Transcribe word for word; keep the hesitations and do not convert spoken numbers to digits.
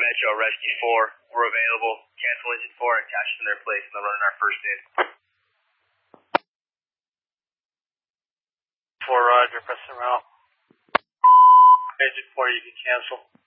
Metro Rescue four. We're available. Cancel engine four and attach in their place, and they're running our first in. four, Roger, press them out. Engine four, you can cancel.